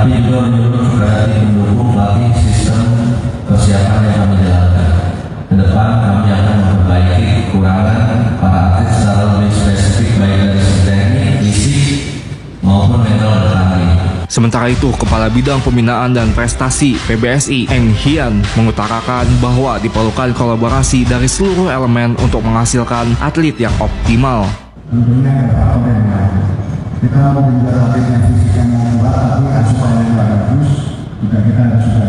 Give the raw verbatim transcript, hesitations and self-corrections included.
tapi juga menyuruh berarti mendukung melatih sistem persiapan yang kami jalankan. Ke depan kami akan memperbaiki kekurangan para atlet secara lebih spesifik baik dari sisi teknik, fisik maupun mental bertanding. Sementara itu, Kepala Bidang Pembinaan dan Prestasi P B S I, Eng Hian, mengutarakan bahwa diperlukan kolaborasi dari seluruh elemen untuk menghasilkan atlet yang optimal. Tentunya ada faktor yang lain. Kita mau mengejar atlet yang fisik yang mau kuat, tapi asupan yang bagus, juga kita harus